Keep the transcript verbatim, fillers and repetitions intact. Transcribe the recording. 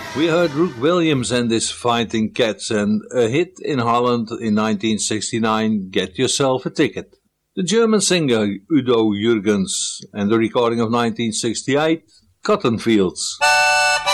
We heard Rook Williams and his Fighting Cats and a hit in Holland in nineteen sixty-nine, Get Yourself a Ticket. The German singer Udo Jürgens and the recording of nineteen sixty-eight, Cotton Fields.